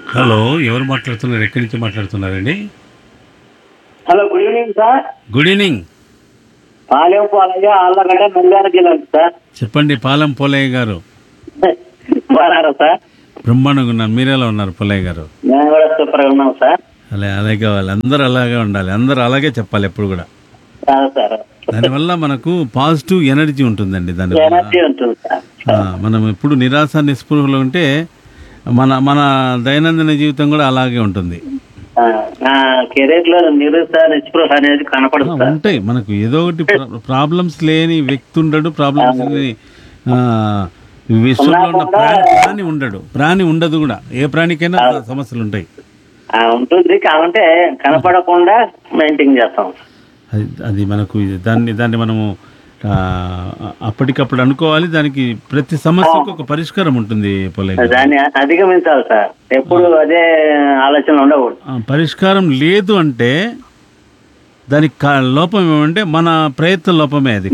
Hello, ఎవరు మాట్లాడుతున్నారు? ఎక్కడి నుంచి మాట్లాడుతున్నారండి? Hello, good evening sir. Good evening. Palem Polayya Allagadda Nandyal జిల్లా సార్. చెప్పండి పాలెం పోలయ్య గారు. బాగున్నారా సార్? బ్రహ్మాండంగా ఉన్నారు. మీరెలా ఉన్నారు పోలయ్య గారు? మేము కూడా సూపర్గా ఉన్నాం సార్. అలాగే కావాలి, అందరూ అలాగే ఉండాలి, అందరూ అలాగే చెప్పాలి ఎప్పుడు కూడా. సార్ దానివల్ల మనకు పాజిటివ్ ఎనర్జీ ఉంటుందండి. దానివల్ల ఎనర్జీ ఉంటుంది సార్. మనం ఎప్పుడు నిరాశ నిస్పృహలో ఉంటే మన మన దైనందిన జీవితం కూడా అలాగే ఉంటుంది. నా కెరీర్ లో నిస్పృహ అనేది కనపడుతుంది. ఉంటాయి మనకు ఏదో ఒకటి ప్రాబ్లమ్స్ లేని వ్యక్తి ఉండడు, ప్రాబ్లమ్స్ లేని విశ్వంలో ఉన్న ప్రాణి ఉండడు, ప్రాణి ఉండదు కూడా. ఏ ప్రాణికైనా సమస్యలు ఉంటాయి. ఉంటుంది కావంటే కనపడకుండా మెయింటైన్ చేస్తాం. అది మనకు దాన్ని మనము అప్పటికప్పుడు అనుకోవాలి. దానికి ప్రతి సమస్యకు ఒక పరిష్కారం ఉంటుంది పోలయ్య. దాన్ని అధిగమించాలి సార్. ఎప్పుడు అదే ఆలోచన ఉండకూడదు. పరిష్కారం లేదు అంటే దానికి లోపం ఏమంటే మన ప్రయత్న లోపమే. అది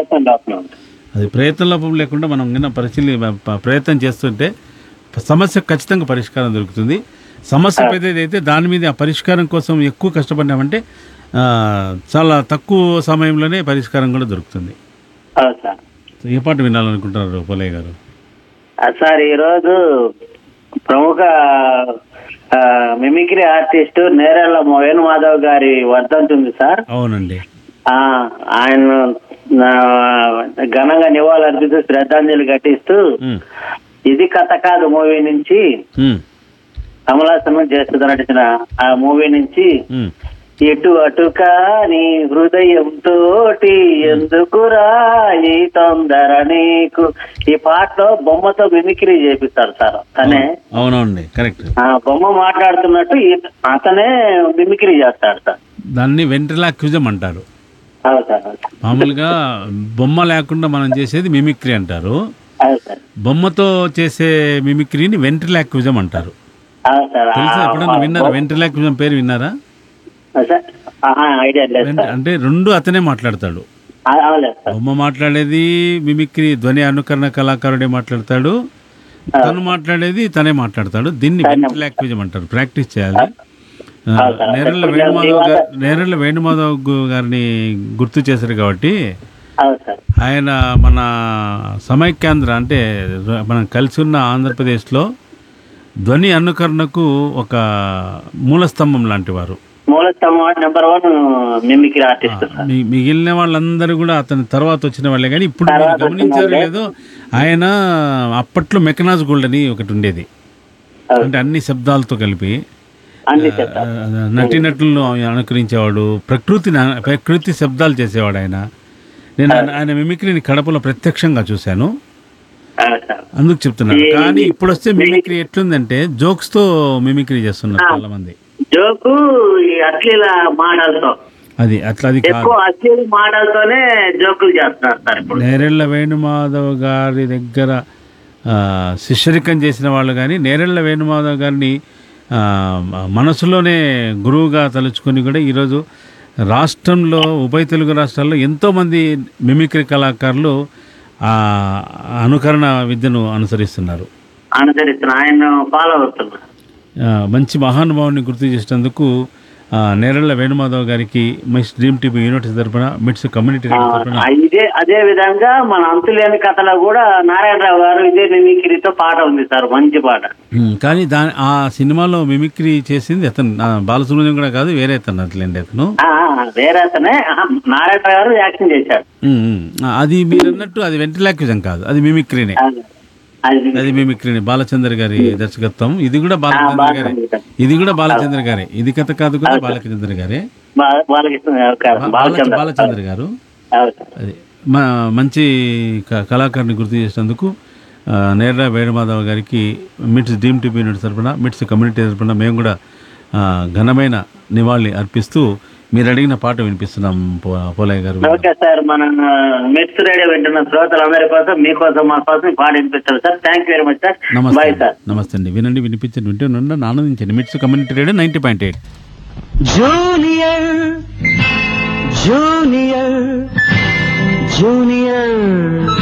అది ప్రయత్న లోపం లేకుండా మనం ప్రయత్నం చేస్తుంటే సమస్య ఖచ్చితంగా పరిష్కారం దొరుకుతుంది. సమస్య పెద్దదైతే దాని మీద ఆ పరిష్కారం కోసం ఎక్కువ కష్టపడినామంటే చాలా తక్కువ సమయంలోనే పరిష్కారం కూడా దొరుకుతుంది. ఏ పాట వినాలనుకుంటున్నారు పోలయ్య గారు? సార్, ఈరోజు ప్రముఖ మిమిక్రీ ఆర్టిస్ట్ నేరెళ్ళ వేణుమాధవ్ గారి వర్ధంతి ఉంది సార్. అవునండి. ఆయన ఘనంగా నివాళులు అర్పిస్తూ శ్రద్ధాంజలి ఘటిస్తూ ఇది కథ కాదు మూవీ నుంచి కమలాసనం చేస్తూ నటించిన ఆ మూవీ నుంచి ఇటు అటుకా నీ హృదయంతో ఎందుకురా ఈ తొందర నీకు, ఈ పాటలో బొమ్మతో మిమిక్రీ చేపిస్తారు సార్. తనే అవునండి, కరెక్ట్. బొమ్మ మాట్లాడుతున్నట్టు అతనే మిమిక్రీ చేస్తాడు సార్. దాన్ని వెంట్రిలాక్విజం అంటారు. మామూలుగా బొమ్మ లేకుండా మనం చేసేది మిమిక్రీ అంటారు. బొమ్మతో చేసే మిమిక్రీని వెంట్రిలాక్విజం అంటారు. తెలుసా? ఎప్పుడన్నా విన్నారా? వెంట్రిలాక్విజం పేరు విన్నారా? అంటే రెండు అతనే మాట్లాడతాడు. బొమ్మ మాట్లాడేది మిమిక్రీ ధ్వని అనుకరణ కళాకారుడే మాట్లాడతాడు, తను మాట్లాడేది తనే మాట్లాడతాడు. దీన్ని వెంట్రిలాక్విజం అంటారు. ప్రాక్టీస్ చేయాలి. నేరెళ్ళ వేణుమాధవ్ గారిని గుర్తు చేశారు కాబట్టి ఆయన మన సమైక్యాంధ్ర అంటే మనం కలిసి ఉన్న ఆంధ్రప్రదేశ్లో ధ్వని అనుకరణకు ఒక మూలస్తంభం లాంటి వారు. మిగిలిన వాళ్ళందరూ కూడా అతని తర్వాత వచ్చిన వాళ్ళే. కానీ ఇప్పుడు గమనించారు లేదో, ఆయన అప్పట్లో మెకనాజ్ గోల్డ్ అని ఒకటి ఉండేది. అంటే అన్ని శబ్దాలతో కలిపి నటీనటులను అనుకరించేవాడు, ప్రకృతి శబ్దాలు చేసేవాడు ఆయన. నేను ఆయన మిమిక్రీని కడపలో ప్రత్యక్షంగా చూశాను, అందుకు చెప్తున్నాను. కానీ ఇప్పుడు వస్తే మిమిక్రీ ఎట్లుందంటే జోక్స్ తో మిమిక్రీ చేస్తున్నారు చాలా మంది. అది నేరెళ్ళ వేణుమాధవ్ గారి దగ్గర శిష్యరికం చేసిన వాళ్ళు కానీ నేరెళ్ళ వేణుమాధవ్ గారిని మనసులోనే గురువుగా తలుచుకొని కూడా ఈరోజు రాష్ట్రంలో ఉభయ తెలుగు రాష్ట్రాల్లో ఎంతోమంది మిమిక్రీ కళాకారులు అనుకరణ విద్యను అనుసరిస్తున్నారు. ఆయన ఫాలో అవుతున్నారు. మంచి మహానుభావుని గుర్తు చేసినందుకు నేరెళ్ళ వేణుమాధవ్ గారికి మిస్ డ్రీమ్ టీవీ యూనివర్సిటీ తరపున, మిట్స్ కమ్యూనిటీ తరపున అదే విధంగా మన అంతులేని కథలో కూడా నారాయణరావు గారు ఇదే మిమిక్రీతో పాట ఉంది సార్, మంచి పాట. కానీ ఆ సినిమాలో మిమిక్రీ చేసింది అతను బాలసుబ్రహ్మణ్యం కూడా కాదు, వేరే అతను. అట్లేండి అతను వేరే అతనే, నారాయణరావు గారు యాక్షన్ చేశాడు. అది మీరు అన్నట్టు అది వెంట్రిలాక్విజం కాదు, అది మిమిక్రీనే. అది మిమిక్రీనే, బాలచంద్ర గారి దర్శకత్వం. ఇది కూడా బాలచంద్ర గారే. ఇది కథ కాదు కూడా బాలచంద్ర గారే, బాలచంద్ర గారు. అది మంచి కళాకారుని గుర్తు చేసినందుకు నేరెళ్ళ వేణుమాధవ్ గారికి మిట్స్ డ్రీమ్ టీవీ యూనిట్ తరపున, మిట్స్ కమ్యూనిటీ తరపున మేము కూడా ఘనమైన నివాళి అర్పిస్తూ మీరు అడిగిన పాట వినిపిస్తున్నాం పోలయ్య గారు. ఓకే సార్, మన మిట్స్ రేడియో వింటున్న శ్రోతలందరి కోసం, మీకోసం, మా కోసం పాట వినిపిస్తారు sir. Thank you very much sir. నమస్తే సార్. నమస్తే అండి. వినండి, వినిపించండి, వింటూ ఆనందించండి. మిట్స్ community radio 90.8. Junior junior junior